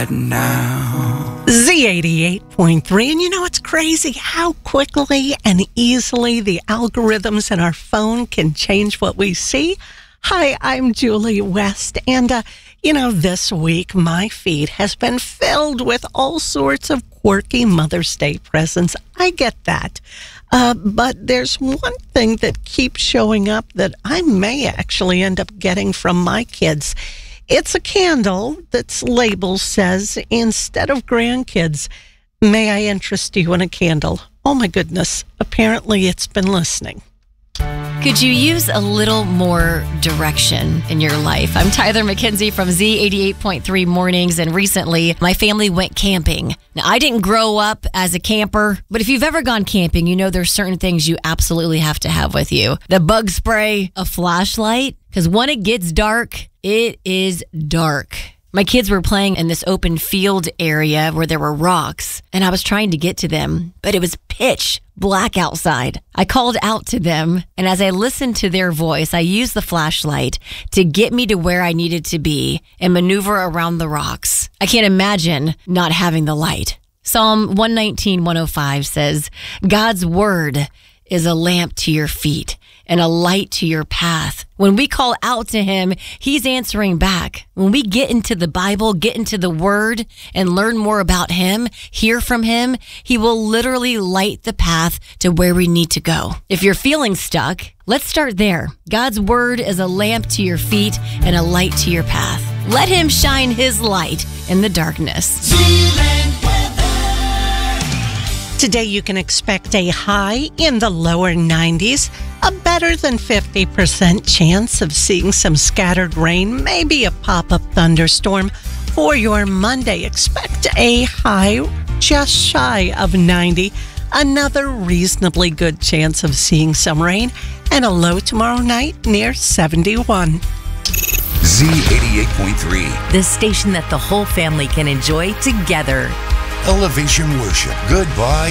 Now. Z88.3, and you know, it's crazy how quickly and easily the algorithms in our phone can change what we see. Hi, I'm Julie West, and this week my feed has been filled with all sorts of quirky Mother's Day presents. I get that. But there's one thing that keeps showing up that I may actually end up getting from my kids. It's a candle that's label says, instead of grandkids, may I interest you in a candle? Oh my goodness, apparently it's been listening. Could you use a little more direction in your life? I'm Tyler McKenzie from Z88.3 Mornings, and recently my family went camping. Now, I didn't grow up as a camper, but if you've ever gone camping, you know there's certain things you absolutely have to have with you. The bug spray, a flashlight, because when it gets dark, it is dark. My kids were playing in this open field area where there were rocks, and I was trying to get to them, but it was pitch black outside. I called out to them, and as I listened to their voice, I used the flashlight to get me to where I needed to be and maneuver around the rocks. I can't imagine not having the light. Psalm 119:105 says, God's word is a lamp to your feet and a light to your path. When we call out to him, he's answering back. When we get into the Bible, get into the word, and learn more about him, hear from him, he will literally light the path to where we need to go. If you're feeling stuck, let's start there. God's word is a lamp to your feet and a light to your path. Let him shine his light in the darkness. Today you can expect a high in the lower 90s, a better than 50% chance of seeing some scattered rain, maybe a pop-up thunderstorm. For your Monday, expect a high just shy of 90, another reasonably good chance of seeing some rain, and a low tomorrow night near 71. Z88.3. The station that the whole family can enjoy together. Elevation Worship. Goodbye